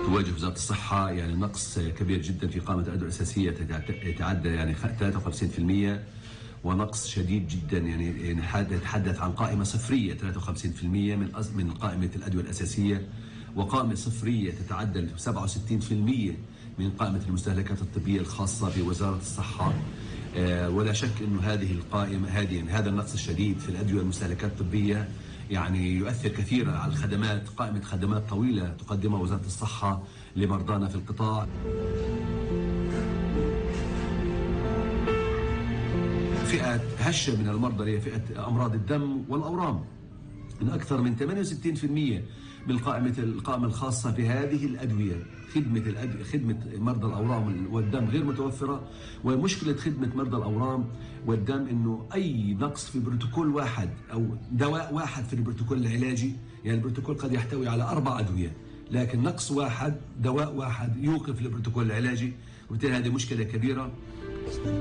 تواجه وزارة الصحة يعني نقص كبير جدا في قائمة الأدوية الأساسية يتعدى يعني 53%، ونقص شديد جدا يعني نتحدث عن قائمة صفرية 53% من قائمة الأدوية الأساسية، وقائمة صفرية تتعدى 67% من قائمة المستهلكات الطبية الخاصة بوزارة الصحة. ولا شك أن هذه القائمة هذا النقص الشديد في الأدوية والمستهلكات الطبية يعني يؤثر كثيرا على الخدمات، قائمة خدمات طويلة تقدمها وزارة الصحة لمرضانا في القطاع. فئة هشة من المرضى هي فئة أمراض الدم والأورام، من أكثر من 68% من القائمة الخاصة بهذه الأدوية. خدمة مرضى الأورام والدم غير متوفرة، ومشكلة خدمة مرضى الأورام والدم إنه أي نقص في بروتوكول واحد أو دواء واحد في البروتوكول العلاجي، يعني البروتوكول قد يحتوي على 4 أدوية، لكن نقص واحد دواء واحد يوقف البروتوكول العلاجي، وبالتالي هذه مشكلة كبيرة.